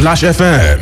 Splash FM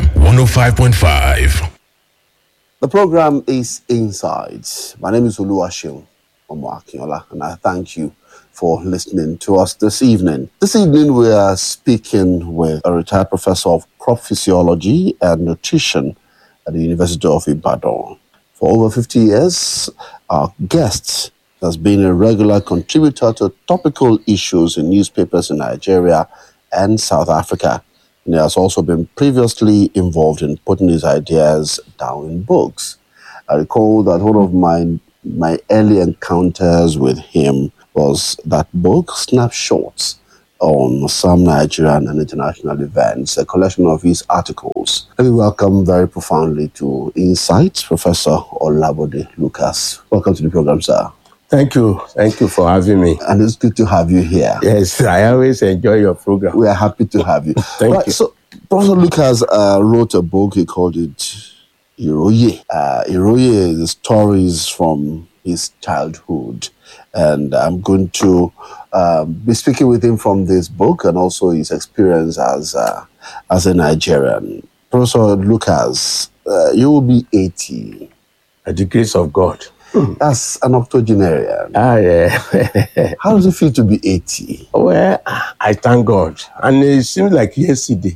105.5. The program is Insights. My name is Oluwaseun Omoakinola, and I thank you for listening to us this evening. This evening, we are speaking with a retired professor of crop physiology and nutrition at the University of Ibadan. For over 50 years, our guest has been a regular contributor to topical issues in newspapers in Nigeria and South Africa. And he has also been previously involved in putting his ideas down in books. I recall that one of my early encounters with him was that book, Snapshots, on some Nigerian and international events, a collection of his articles. Let me welcome very profoundly to Insights, Professor Olabode Lucas. Welcome to the program, sir. Thank you. Thank you for having me. And it's good to have you here. Yes, I always enjoy your program. We are happy to have you. Thank you. So, Professor Lucas wrote a book, he called it Iroye. Iroye is the stories from his childhood. And I'm going to be speaking with him from this book and also his experience as a Nigerian. Professor Lucas, you will be 80. By the grace of God. That's an octogenarian. Yeah. How does it feel to be 80? Well, I thank God. And it seems like yesterday.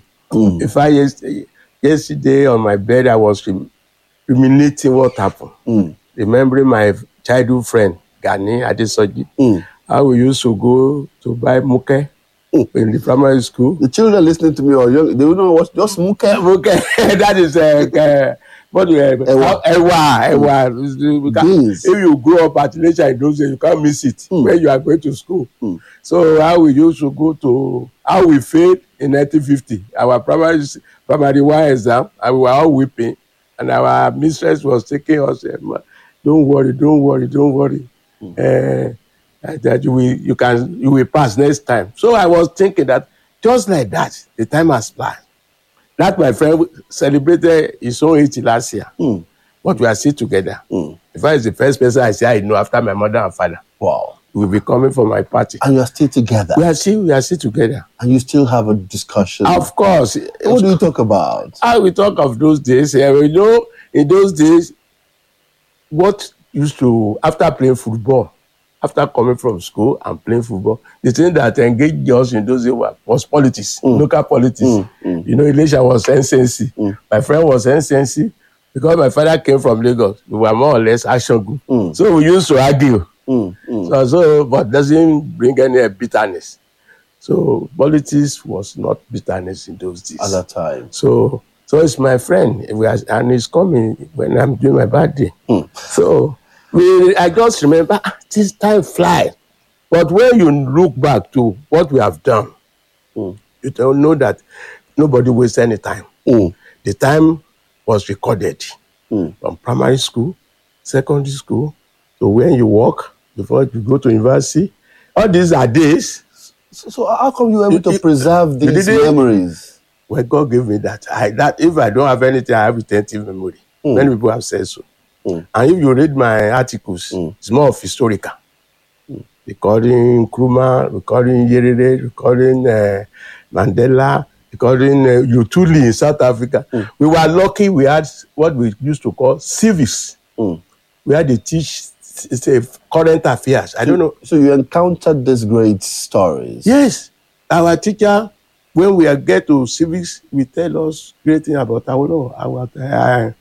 Yesterday on my bed, I was ruminating what happened. Remembering my childhood friend, Gani Adesoji. How we used to go to buy muke in the primary school. The children listening to me are young, they will know what's just muke. That is what we have. Ewa. If you grow up at nature in those days, you can't miss it when you are going to school. So how we used to go to, how we failed in 1950. Our primary one exam, and we were all weeping. And our mistress was taking us, don't worry. That you will pass next time. So I was thinking that just like that, the time has passed. That my friend celebrated his own 80 last year. But we are still together. In fact, it's the first person I say I know after my mother and father. Wow. He will be coming for my party. And you are still together? We are still together. And you still have a discussion? Of course. What do you talk about? We talk of those days. In those days, what used to, after playing football, after coming from school and playing football, the thing that engaged us in those days was politics, local politics. Elisha was NCNC. My friend was NCNC. Because my father came from Lagos, we were more or less action group. So we used to argue. But doesn't bring any bitterness. So politics was not bitterness in those days. At that time. So it's my friend, and he's coming when I'm doing my birthday. So I just remember, this time flies. But when you look back to what we have done, you don't know that nobody wastes any time. The time was recorded from primary school, secondary school, to when you work, before you go to university. All these are days. So how come you were able to preserve these memories? Well, God gave me that. That if I don't have anything, I have retentive memory. Many people have said so. And if you read my articles, it's more of historical. Recording Nkrumah, recording Nyerere, recording Mandela, recording Yutuli in South Africa. We were lucky we had what we used to call civics. We had to teach current affairs. I don't know. So you encountered these great stories? Yes. Our teacher, when we get to civics, we tell us great thing about Awolowo.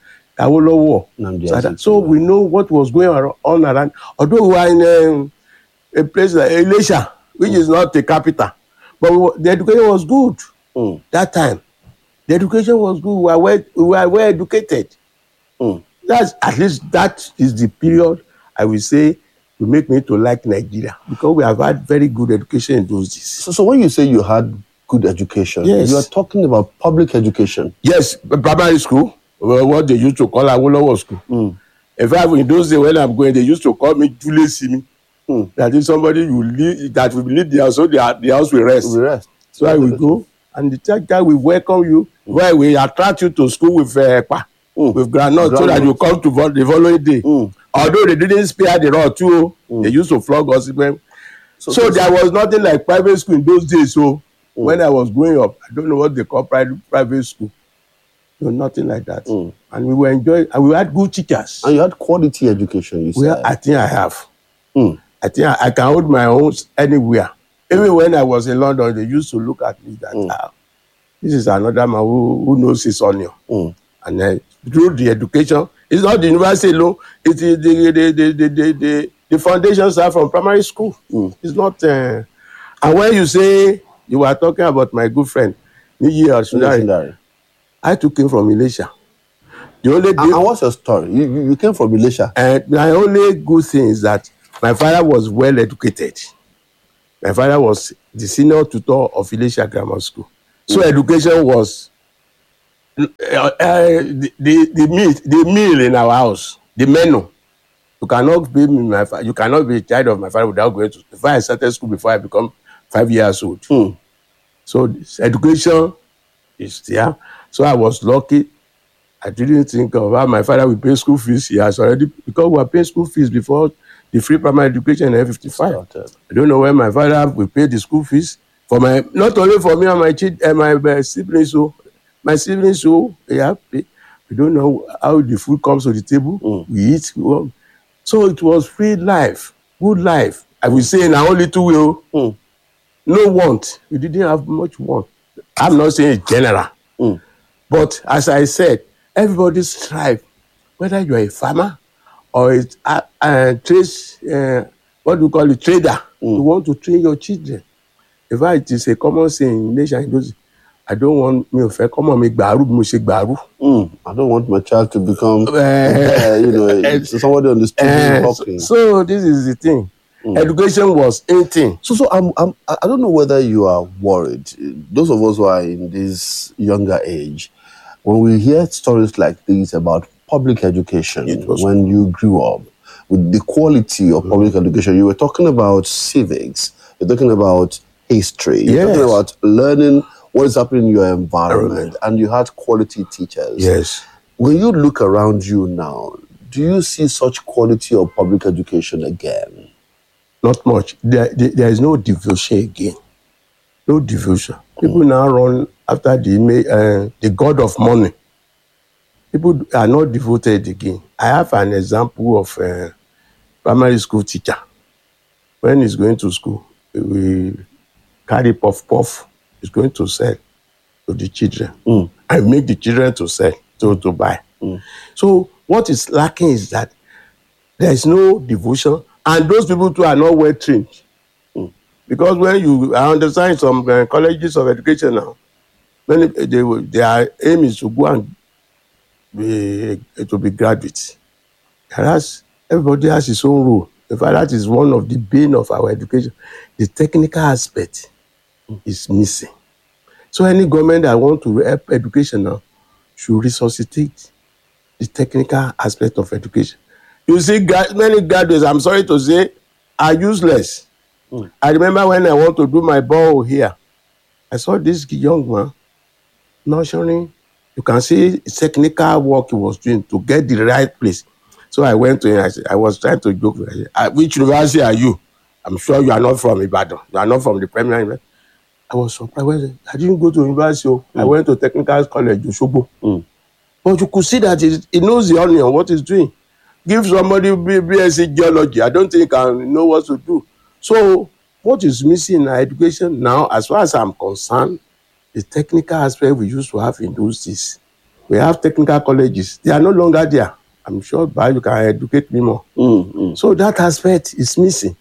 So we know what was going on around. Although we were in a place like Elisha, which is not the capital, but the education was good that time. The education was good. We were well educated. At least that is the period I will say will make me to like Nigeria, because we have had very good education in those days. So when you say you had good education, you are talking about public education? Yes, primary school, what they used to call Awolowo school. In fact, in those days when I'm going, they used to call me Julius Simi. That is somebody that will lead the house, so the house will rest. So I will go, and the teacher will welcome you, where we attract you to school with groundnut, so that you come to the following day. Although they didn't spare the rod too, they used to flog us. So there was nothing like private school in those days. So When I was growing up, I don't know what they call private school. No, nothing like that. And we were enjoying, and we had good teachers. And you had quality education, you said? I think I have. I think I can hold my own anywhere. Even when I was in London, they used to look at me that this is another man who knows his onion. And then through the education, it's not the university alone, it is the foundations are from primary school. It's not. And when you say you were talking about my good friend, Niyi Osundare, I took him from Ilesha. And what's your story? You came from Ilesha. And my only good thing is that my father was well educated. My father was the senior tutor of Ilesha Grammar School. So education was the meal in our house, the menu. You cannot be you cannot be a child of my father without going to. Before I started school, before I become 5 years old. So education is there. So I was lucky. I didn't think of how my father would pay school fees. He has already, because we were paying school fees before the free primary education in 55. I don't know when my father will pay the school fees for not only for me and my siblings. So my siblings, so they have pay. We don't know how the food comes to the table. We eat. So it was free life, good life. I will say in our only two way. No want. We didn't have much want. I'm not saying it's general. But as I said, everybody strive, whether you're a farmer or a trader. You want to train your children. In fact, it is a common saying in nation. I don't want me to come on make baru, I don't want my child to become, somebody on the street talking. So this is the thing. Education was anything. So I don't know whether you are worried. Those of us who are in this younger age, when we hear stories like these about public education, when you grew up, with the quality of public education, you were talking about civics, you're talking about history, you're talking about learning what is happening in your environment, and you had quality teachers. Yes. When you look around you now, do you see such quality of public education again? Not much. There is no devotion again. No devotion. People now run after the god of money. People are not devoted again. I have an example of a primary school teacher. When he's going to school, we carry puff. He's going to sell to the children. I make the children to sell, to buy. So what is lacking is that there is no devotion, and those people too are not well trained. Because when I understand some colleges of education now, their aim is to go and be graduates. Whereas everybody has his own role. In fact, that is one of the bane of our education. The technical aspect is missing. So any government that want to help education now should resuscitate the technical aspect of education. You see, many graduates, I'm sorry to say, are useless. I remember when I want to do my borehole here, I saw this young man nurturing. You can see technical work he was doing to get the right place. So I went to him. I was trying to joke. Which university are you? I'm sure you are not from Ibadan. You are not from the primary university. I was surprised. I didn't go to university. I went to Technical College, Osogbo. But you could see that he knows the onion, what he's doing. Give somebody BSc geology. I don't think I know what to do. So what is missing in our education now, as far as I'm concerned, the technical aspect we used to have in those days. We have technical colleges. They are no longer there. I'm sure you can educate me more. So that aspect is missing.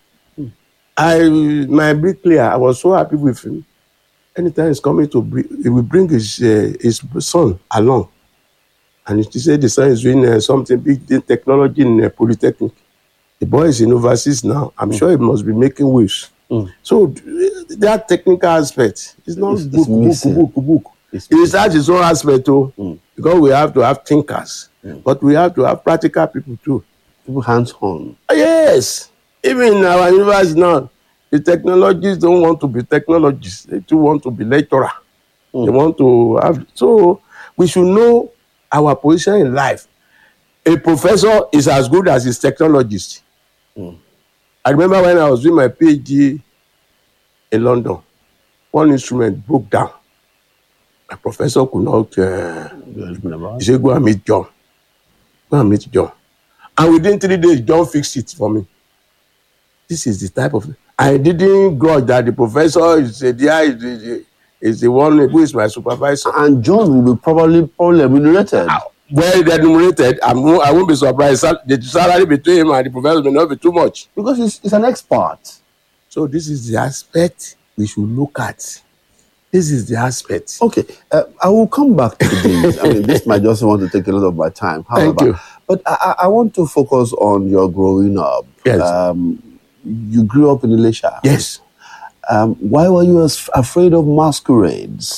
My bricklayer, I was so happy with him. Anytime he's coming he will bring his son along. And he said the son is doing something big in technology in Polytechnic. The boy is in overseas now. I'm sure he must be making waves. So that technical aspect is not book. It has its own aspect too, because we have to have thinkers, but we have to have practical people too. People hands-on. Yes. Even in our university now, the technologists don't want to be technologists. They do want to be lecturer. They want to have. So we should know our position in life. A professor is as good as his technologist. I remember when I was doing my PhD in London, one instrument broke down. My professor could not. He said, "Go and meet John. Go and meet John." And within 3 days, John fixed it for me. This is the type of. I didn't grudge that the professor is the one who is my supervisor. And John will be probably remunerated. Well remunerated, I won't be surprised. The salary between him and the professor may not be too much. Because he's an expert. So this is the aspect we should look at. This is the aspect. Okay, I will come back to this. I mean, this might just want to take a lot of my time. However, Thank you. But I want to focus on your growing up. Yes. You grew up in Ilesha. Yes. Why were you afraid of masquerades?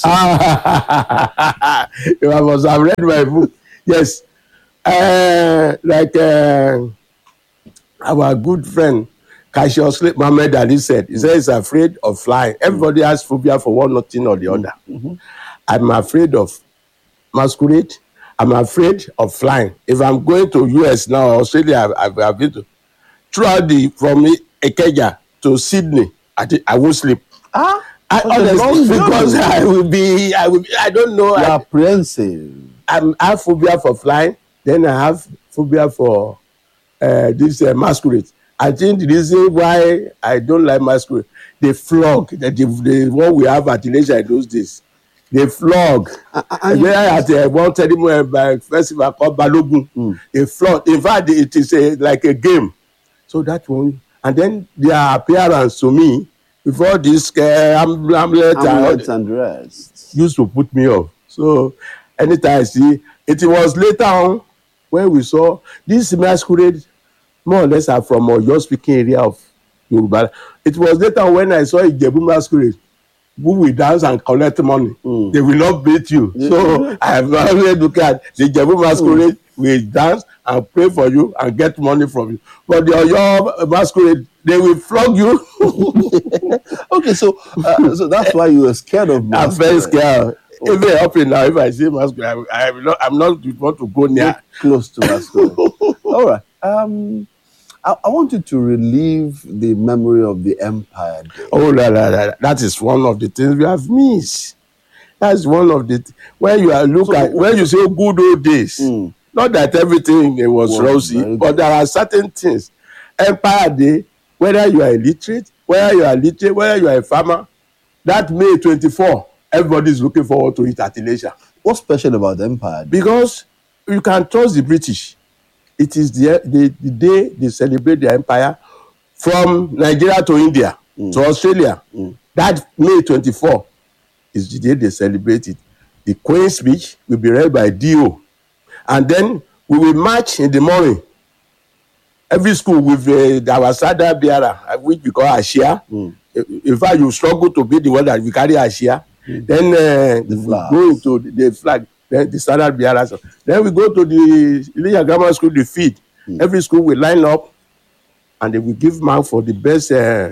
I must have read my book. Yes. Our good friend Cassius Mohammed Ali said, he said he's afraid of flying. Everybody has phobia for one thing or the other. Mm-hmm. I'm afraid of masquerade. I'm afraid of flying. If I'm going to US now, Australia, I've been to, from Ikeja to Sydney, I won't sleep. Honestly, because I don't know. You're apprehensive. I have phobia for flying. Then I have phobia for this masquerade. I think the reason why I don't like masquerade, they flog. The one we have at Ilesha in those days. They flog. And then at one ceremony festival called Balogun, they flog. In fact, it is like a game. So that one, and then their appearance to me before this amulets and rest used to put me off. So anytime I see it, was later on when we saw this masquerade, more or less are from your speaking area of Yoruba. It was later when I saw Ijebu masquerade, who will dance and collect money. They will not beat you. So I have always looked at the Ijebu masquerade. Will dance and pray for you and get money from you. But your masquerade, they will flog you. Okay, so that's why you were scared of masquerade. I'm very scared. Even up in now, if I see masquerade, I'm not want to go near. Close to masquerade. All right. I want you to relive the memory of the Empire Day. Oh, that is one of the things we have missed. That's one of the when you when you say good old days. Not that everything was rosy, but there are certain things. Empire Day, whether you are illiterate, whether you are a farmer, that May 24, everybody is looking forward to it at Ilesha. What's special about the Empire Day? Because you can trust the British. It is the day they celebrate the empire from Nigeria to India to Australia. That May 24 is the day they celebrate it. The Queen's speech will be read by D.O. And then we will march in the morning. Every school with our Sada Biara, which we call Ashia. In fact, you struggle to be the one that we carry Ashia. Then we go into the flag, then the Sada Biara. Then we go to the Ilesha Grammar School, the feed. Every school will line up and they will give mark for the best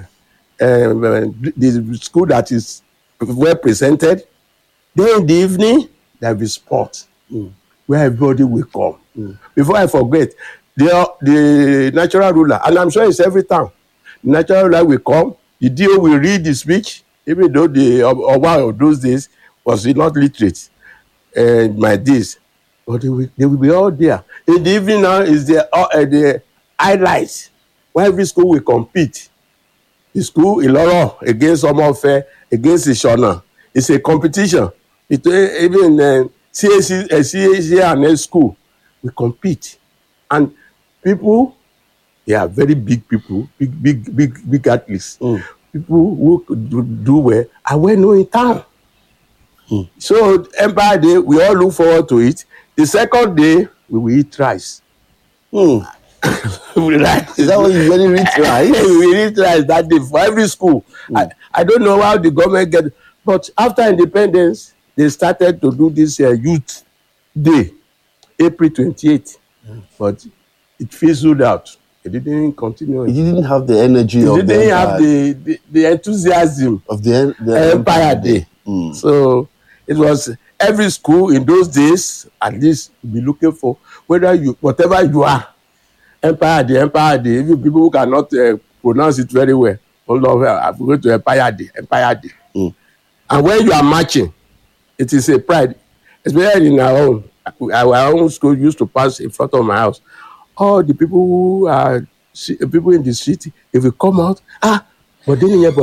the school that is well presented. Then in the evening, there will be sport. Where everybody will come. Before I forget, the natural ruler, and I'm sure it's every town, the natural ruler will come, the DO will read the speech, even though the Oba of those days was not literate my days. But they will be all there. In the evening now is the highlights, where every school will compete. The school Iloro against Omofe, against Ishona. It's a competition. Even CAC and S school, we compete. And people, they are very big people, big athletes. People who do well are well known in town. So Empire Day, we all look forward to it. The second day, we will eat rice. Is that what you really eat rice? We eat rice that day for every school. I don't know how the government get, but after independence, they started to do this youth day, April 28th, but it fizzled out. It didn't continue. It didn't have the energy of it didn't have the enthusiasm of the Empire Day. So it was every school in those days, at least, be looking for whatever you are, Empire Day. Even people who cannot pronounce it very well, hold on, I'm going to Empire Day. And when you are marching, it is a pride, especially in our own school used to pass in front of my house. All the people who are people in the city, if we come out, Bodiniye.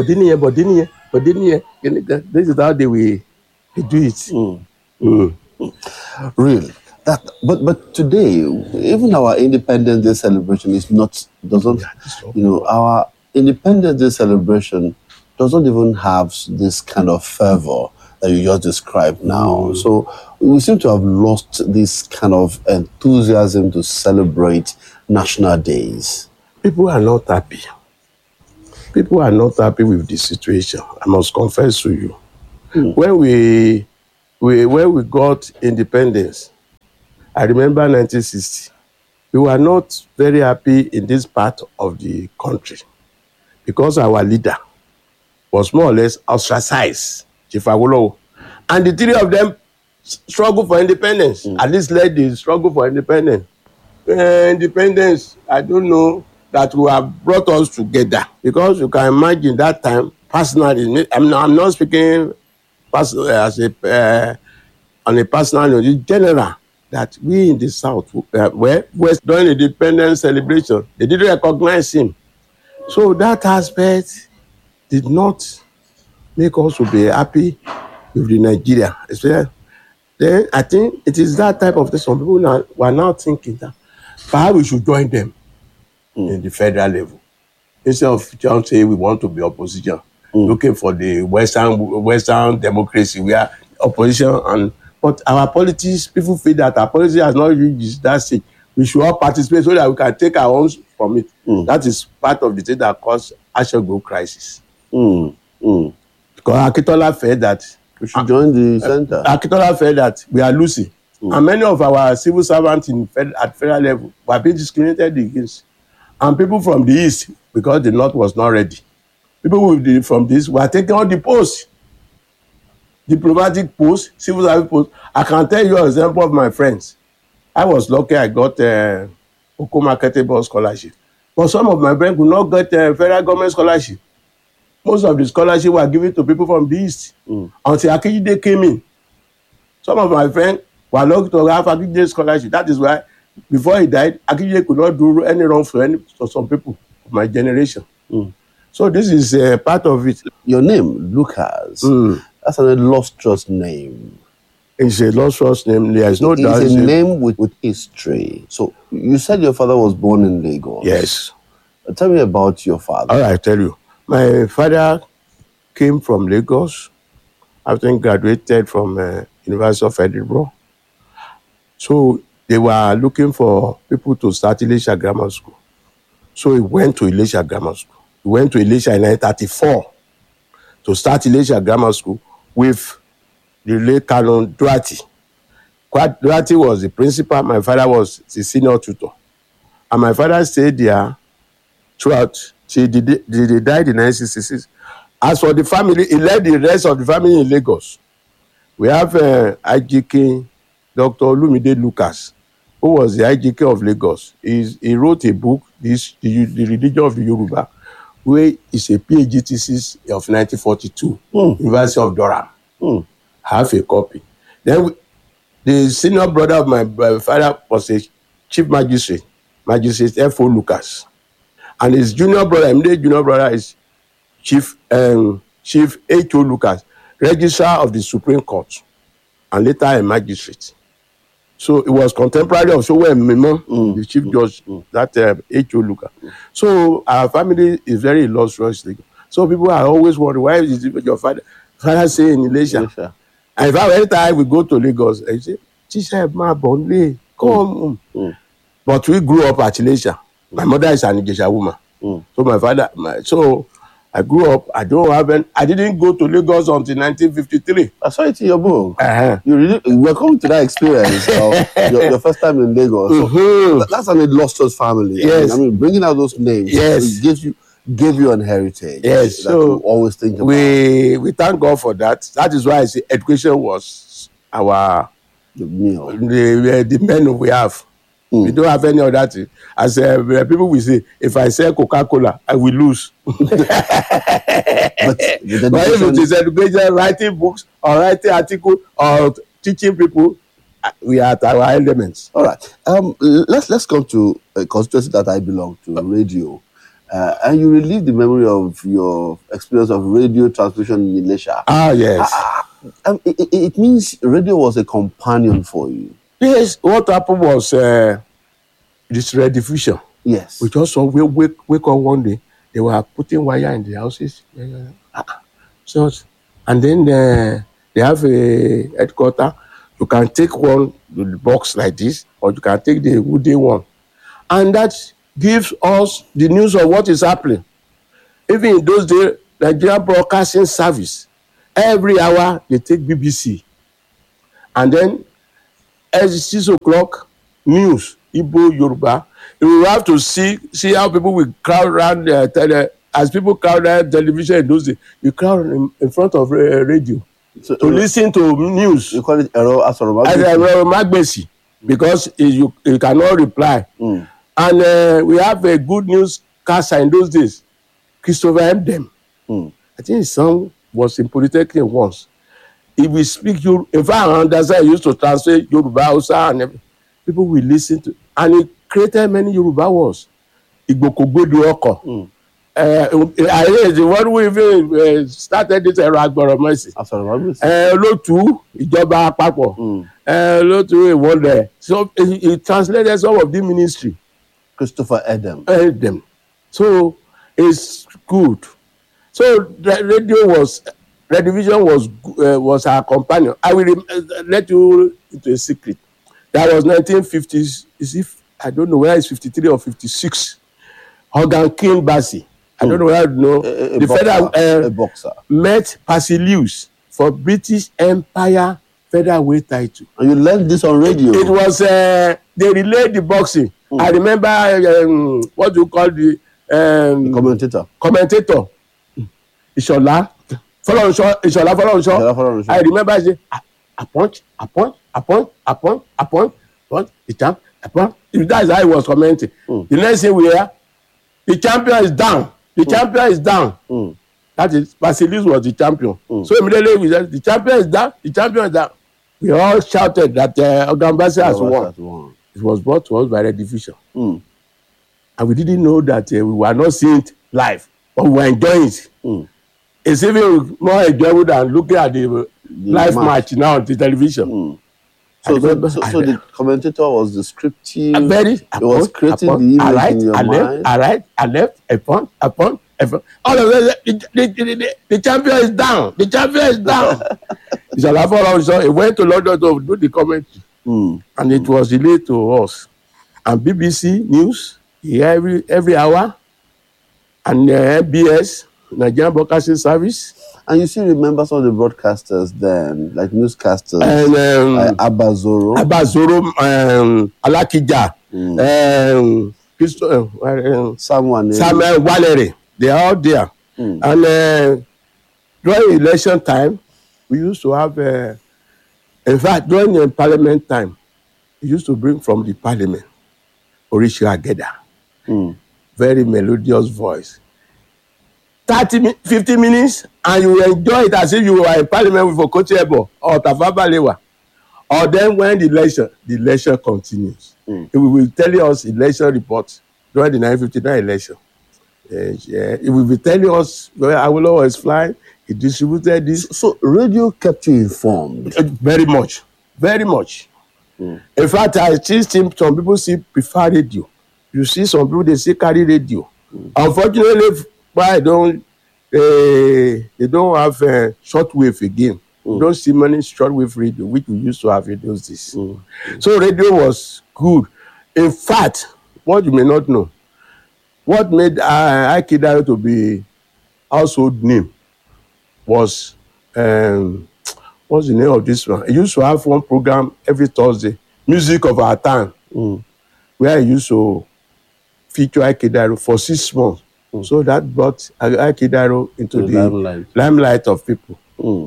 This is how they do it. Really. But today, even our Independence Day celebration our Independence Day celebration doesn't even have this kind of fervor that you just described now. So we seem to have lost this kind of enthusiasm to celebrate national days. People are not happy. People are not happy with the situation. I must confess to you. When we got independence, I remember 1960, we were not very happy in this part of the country because our leader was more or less ostracized, Chief Awolowo. And the three of them struggled for independence, at least led the struggle for independence. Independence, I don't know, that will have brought us together. Because you can imagine that time, personally, I'm not speaking on a personal note, in general, that we in the South, West, during the independence celebration, they didn't recognize him. So that aspect did not make us to be happy with the Nigeria. Then I think it is that type of thing. Some people were now thinking that perhaps we should join them in the federal level. Instead of just saying we want to be opposition, looking for the Western democracy, we are opposition. But our politics, people feel that our politics has not reached that stage. We should all participate so that we can take our own from it. That is part of the thing that caused Ashogbo crisis. Because Akintola felt that we should join the center. Akintola felt that we are losing. And many of our civil servants at federal level were being discriminated against. And people from the East, because the North was not ready, people from the East were taking on the posts. Diplomatic posts, civil service posts. I can tell you an example of my friends. I was lucky I got a Oko marketable scholarship. But some of my friends could not get a federal government scholarship. Most of the scholarships were given to people from the East. Until Akijide came in. Some of my friends were lucky to have Akijide's scholarship. That is why, before he died, Akijide could not do any wrong for some people of my generation. So this is part of it. Your name, Lucas, that's an illustrious name. It's a illustrious name. There is no doubt. It's a name with history. So you said your father was born in Lagos. Yes. Tell me about your father. All right, I tell you. My father came from Lagos. I think graduated from University of Edinburgh. So they were looking for people to start Ilesha Grammar School. So he went to Ilesha Grammar School. He went to Ilesha in 1934 to start Ilesha Grammar School with the late Canon Duarte. Duarte was the principal. My father was the senior tutor. And my father stayed there throughout. They died in 1966. As for the family, he led the rest of the family in Lagos. We have IGK, Dr. Olumide Lucas, who was the IGK of Lagos. He wrote a book, the Religion of the Yoruba, where is a PhD thesis of 1942, University of Durham. Have a copy. Then the senior brother of my father was a chief magistrate, Magistrate F.O. Lucas. And his junior brother, immediate junior brother, is Chief H.O. Lucas, Registrar of the Supreme Court, and later a magistrate. So it was contemporary of Sowe Mimo, the Chief Judge, that H.O. Lucas. So our family is very illustrious. So people are always wondering, why is your father say in Ilesha? And if every time we go to Lagos, I say, Tisha ma bonle, come. But we grew up at Ilesha. My mother is an Ijesha woman. So my father, so I grew up, I didn't go to Lagos until 1953. I saw it in your book. We're coming to that experience of your first time in Lagos. So that's an illustrious family. Yes. I mean, bringing out those names. Yes. It gave you an heritage. Yes. So always think about. We thank God for that. That is why I say education was our the meal. The menu we have. We don't have any other thing. As people will say, if I sell Coca-Cola, I will lose. But if it is education, writing books or writing articles or teaching people, we are at our elements. All right. Let's come to a constituency that I belong to, radio. And you relive the memory of your experience of radio transmission in Malaysia. Ah, yes. It means radio was a companion for you. Yes. What happened was this rediffusion. Yes. We just saw wake up one day. They were putting wire in the houses. So, and then they have a headquarters. You can take one box like this, or you can take the wooden one, and that gives us the news of what is happening. Even in those days, Nigerian Broadcasting Service, every hour they take BBC, and then at 6 o'clock, news, Igbo, Yoruba. You will have to see how people will crowd around as people crowd around television in those days. You crowd in front of radio to listen to news. You call it Ero Magbesi, because you cannot reply. And we have a good newscaster in those days, Christopher Emdem. I think his son was in Polytechnic once. If we speak in fact, I understand, I used to translate Yoruba, Hausa, and everything. People will listen to, and he created many Yoruba words. Igbokogbedu Oko. The one who even started this era, Agboromesi. Lotu, Ìjọba Àpapọ̀. Lotu, one there. So he translated some of the ministry. Christopher Edem. So it's good. So the redivision was our companion. I will let you into a secret. That was 1950s. I don't know whether it's 53 or 56. Hogan King Bassi. I don't know whether you know. A boxer. Met Percy Lewis for British Empire featherweight title. And you learned this on radio? It was, they relayed the boxing. I remember, what do you call the commentator. Ishola. Follow. I remember I say, a punch, the champ, a punch. That's how he was commenting. The next thing we hear, the champion is down. That is, Basilis was the champion. So immediately we said, the champion is down. We all shouted that Ogambasi has won. It was brought to us by the division. And we didn't know that we were not seeing it live, but we were enjoying it. It's even more enjoyable than looking at the live match now on the television. So the commentator was descriptive. It was creating the image in your mind. I left, a point. All of the champion is down. He went to London to do the commentary. And it was relayed to us. And BBC News, every hour. And NBS, Nigerian Broadcasting Service. And you still remember some of the broadcasters then, like newscasters, and Abazoro, Alakija, Samuel Valerie. They are all there. And during election time, we used to have, in fact, during the parliament time, we used to bring from the parliament Orishi Ageda, very melodious voice. 50 minutes, and you enjoy it as if you were in parliament with Okotie Ebo or Tafawa Balewa. Or then when the election continues. It will tell us election reports during the 1959 election. It will be telling us where Awolowo is flying. He distributed this. So radio kept you informed? Very much. In fact, I see some people prefer radio. You see some people, they say carry radio. Unfortunately, why they don't have shortwave again. We don't see many shortwave radio, which we used to have in those days. So radio was good. In fact, what you may not know, what made Aikidaro to be household name was, what's the name of this one? I used to have one program every Thursday, Music of Our Time, where I used to feature Aikidaro for 6 months. So that brought Aikidaro into the limelight of people.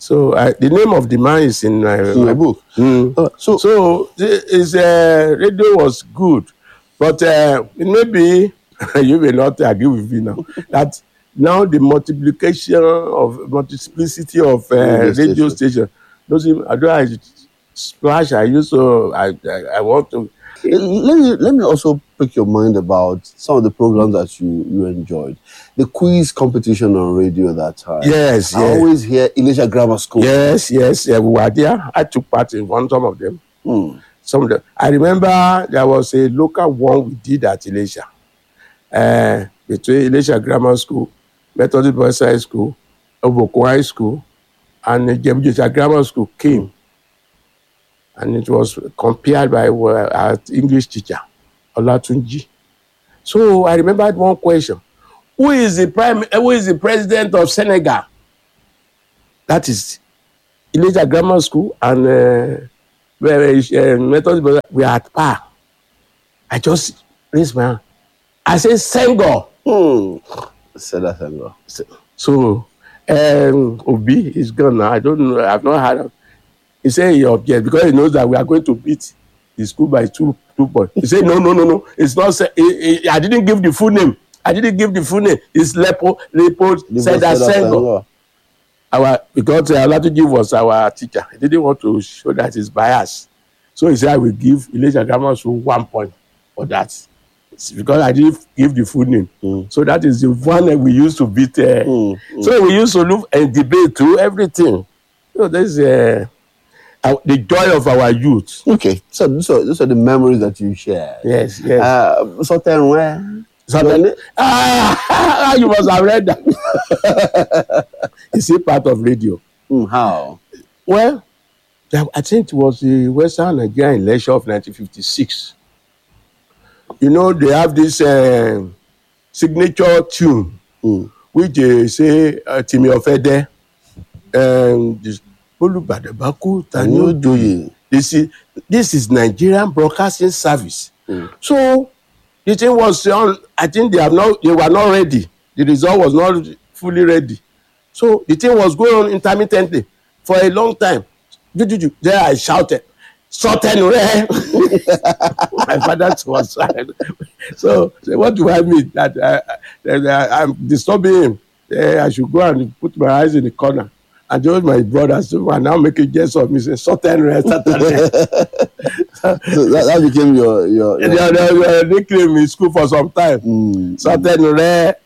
So the name of the man is in my book. So his radio was good, but maybe you will not agree with me now that now the multiplicity of radio station doesn't. I splash. I want to. Let me also pick your mind about some of the programs that you enjoyed. The quiz competition on radio that time. Yes, I always hear Elisha Grammar School. Yes, we were there. I took part in some of them. Some of them. I remember there was a local one we did at Elisha. Between Elisha Grammar School, Methodist Boys High School, Oboko High School, and Elisha Grammar School came. And it was compared by our English teacher, Olatunji. So I remembered one question. Who is the president of Senegal? That is Elisha Grammar School and Methodist Boys. We are at par. I just raised my hand. I said Senghor. Seda Senghor. So Obi is gone now. I don't know. I've not heard of. He said he objects because he knows that we are going to beat the school by 2 points. He said, no. It's not. I didn't give the full name. It's Lepo said that Senghor. Because Olatuji was our teacher. He didn't want to show that he's biased. So he said, I will give Elisha Grammar School 1 point for that. It's because I didn't give the full name. So that is the one that we used to beat. So we used to look and debate through everything. So there's the joy of our youth. Okay, so those are the memories that you share. Yes. Certain where? You must have read that. Is it part of radio? How? Well, I think it was the Western Nigerian election of 1956. You know, they have this signature tune, which they say, Timi Ofede, this is Nigerian Broadcasting Service. So the thing was on. I think they were not ready. The result was not fully ready. So the thing was going on intermittently for a long time. There I shouted, "Sotenure!" My father was silent. So what do I mean? That I'm disturbing him. I should go and put my eyes in the corner. And those my brothers who are now making jest of me, say, Sotenure. So that became your nickname in school for some time. Sotenure.